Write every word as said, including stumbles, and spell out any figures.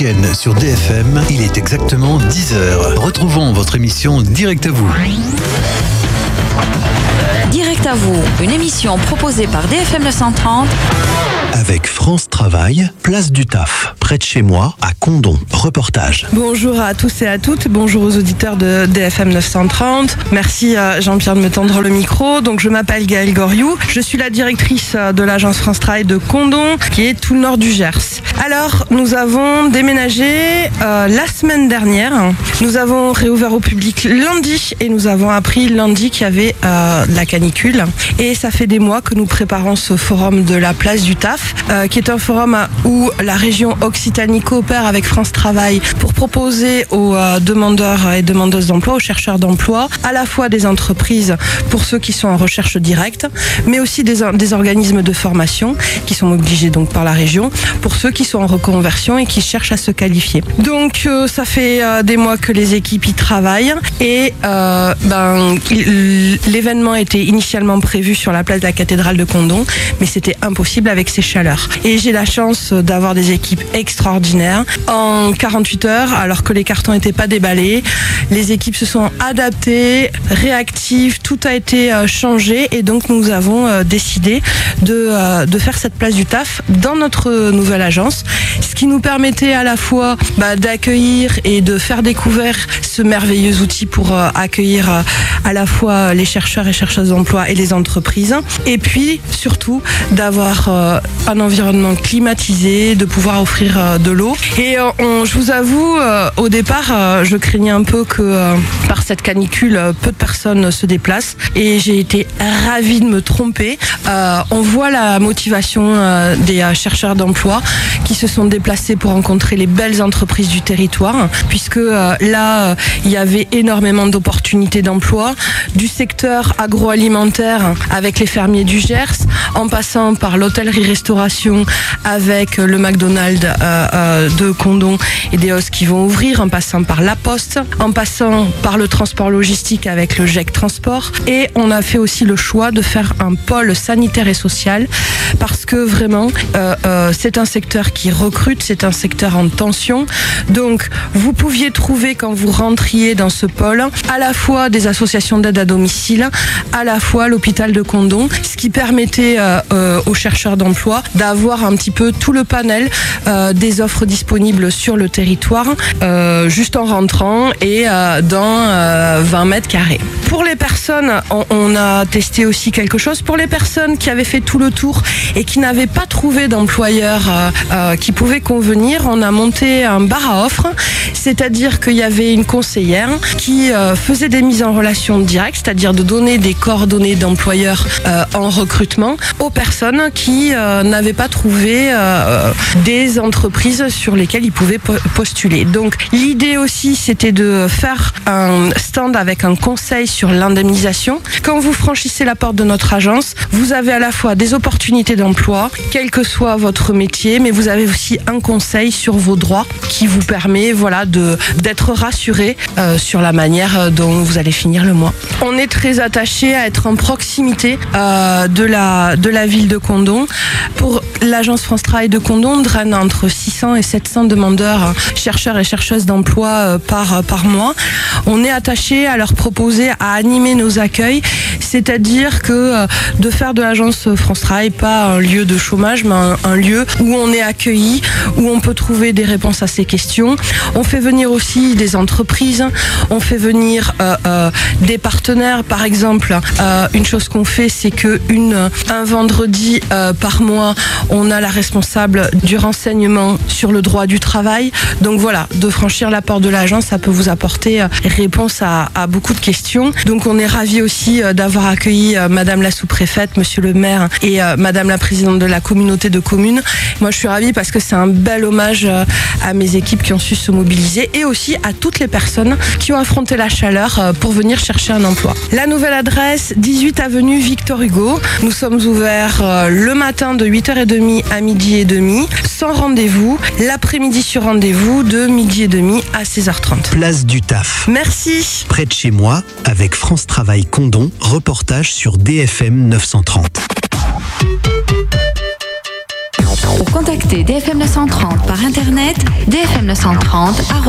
week-end sur D F M, il est exactement dix heures. Retrouvons votre émission Direct à vous. Direct à vous, une émission proposée par D F M neuf cent trente. Avec France Travail, place du Taf, près de chez moi, à Condom. Reportage. Bonjour à tous et à toutes, bonjour aux auditeurs de D F M neuf cent trente. Merci à Jean-Pierre de me tendre le micro. Donc je m'appelle Gaëlle Goriou, je suis la directrice de l'agence France Travail de Condom, qui est tout le nord du Gers. Alors, nous avons déménagé euh, la semaine dernière. Nous avons réouvert au public lundi et nous avons appris lundi qu'il y avait euh, de la canicule. Et ça fait des mois que nous préparons ce forum de la place du Taf, euh, qui est un forum où la région Occitanie coopère avec France Travail pour proposer aux euh, demandeurs et demandeuses d'emploi, aux chercheurs d'emploi, à la fois des entreprises pour ceux qui sont en recherche directe, mais aussi des, des organismes de formation qui sont obligés donc par la région pour ceux qui sont en reconversion et qui cherchent à se qualifier. Donc euh, ça fait euh, des mois que les équipes y travaillent et euh, ben, l'événement était initialement prévu sur la place de la cathédrale de Condom, mais c'était impossible avec ces chaleurs. Et j'ai la chance d'avoir des équipes extraordinaires. En quarante-huit heures, alors que les cartons n'étaient pas déballés, les équipes se sont adaptées, réactives, tout a été euh, changé et donc nous avons euh, décidé de, euh, de faire cette place du Taf dans notre nouvelle agence, ce qui nous permettait à la fois bah, d'accueillir et de faire découvrir ce merveilleux outil pour euh, accueillir euh, à la fois les chercheurs et chercheuses d'emploi et les entreprises, et puis surtout d'avoir euh, un environnement climatisé, de pouvoir offrir euh, de l'eau. Et euh, on, je vous avoue, euh, au départ, euh, je craignais un peu que euh, par cette canicule, euh, peu de personnes se déplacent, et j'ai été ravie de me tromper. Euh, on voit la motivation euh, des euh, chercheurs d'emploi qui se sont déplacés pour rencontrer les belles entreprises du territoire, puisque euh, là, euh, il y avait énormément d'opportunités d'emploi, du secteur agroalimentaire avec les fermiers du Gers, en passant par l'hôtellerie-restauration avec le McDonald's euh, euh, de Condom et des hostes qui vont ouvrir, en passant par La Poste, en passant par le transport logistique avec le G E C Transport. Et on a fait aussi le choix de faire un pôle sanitaire et social parce que vraiment, euh, euh, c'est un secteur qui recrute, c'est un secteur en tension. Donc, vous pouviez trouver quand vous rentriez dans ce pôle à la fois des associations d'aide à domicile, à la fois l'hôpital de Condom, ce qui permettait euh, euh, aux chercheurs d'emploi d'avoir un petit peu tout le panel euh, des offres disponibles sur le territoire, euh, juste en rentrant et euh, dans euh, vingt mètres carrés. Pour les personnes, on, on a testé aussi quelque chose. Pour les personnes qui avaient fait tout le tour et qui n'avaient pas trouvé d'employeur euh, euh, qui pouvait convenir, on a monté un bar à offres, c'est-à-dire qu'il y avait une conseillère qui euh, faisait des mises en relation directes, c'est-à-dire de donner des coordonnées d'employeurs euh, en recrutement aux personnes qui euh, n'avaient pas trouvé euh, des entreprises sur lesquelles ils pouvaient po- postuler. Donc l'idée aussi, c'était de faire un stand avec un conseil sur l'indemnisation. Quand vous franchissez la porte de notre agence, vous avez à la fois des opportunités d'emploi, quel que soit votre métier, mais vous avez aussi un conseil sur vos droits qui vous permet voilà, de, d'être rassuré euh, sur la manière dont vous allez finir le mois. On est très attaché à être en proximité euh, de, la, de la ville de Condom. Pour l'agence France Travail de Condom, on draine entre six cents et sept cents demandeurs, chercheurs et chercheuses d'emploi euh, par, par mois. On est attaché à leur proposer à animer nos accueils, c'est-à-dire que euh, de faire de l'agence France Travail pas un lieu de chômage, mais un, un lieu où on est accueilli, où on peut trouver des réponses à ces questions. On fait venir aussi des entreprises, on fait venir euh, euh, des partenaires. Par exemple, euh, une chose qu'on fait, c'est que une, un vendredi euh, par mois, on a la responsable du renseignement sur le droit du travail. Donc voilà, de franchir la porte de l'agence, ça peut vous apporter euh, réponse à, à beaucoup de questions. Donc on est ravis aussi euh, d'avoir accueilli euh, Madame la sous-préfète, Monsieur le maire et euh, Madame la présidente de la communauté de communes. Moi je suis ravie parce que c'est un bel hommage euh, à mes équipes qui ont su se mobiliser et aussi à toutes les personnes qui ont affronté la chaleur euh, pour venir chercher un emploi. La nouvelle adresse, dix-huit avenue Victor Hugo. Nous sommes ouverts euh, le matin de huit heures trente à midi et demi, sans rendez-vous, l'après-midi sur rendez-vous de midi et demi à seize heures trente. Place du Taf. Merci. Près de chez moi, avec France Travail Condom, reportage sur D F M neuf cent trente. Pour contacter D F M neuf cent trente par internet, d f m neuf cent trente arobase